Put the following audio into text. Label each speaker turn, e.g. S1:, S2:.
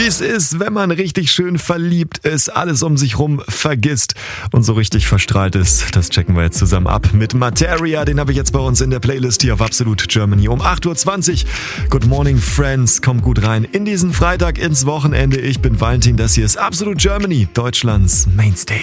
S1: Wie es ist, wenn man richtig schön verliebt ist, alles um sich rum vergisst und so richtig verstrahlt ist. Das checken wir jetzt zusammen ab mit Materia. Den habe ich jetzt bei uns in der Playlist hier auf Absolute Germany um 8.20 Uhr. Good morning, Friends. Kommt gut rein in diesen Freitag ins Wochenende. Ich bin Valentin. Das hier ist Absolute Germany, Deutschlands Mainstage.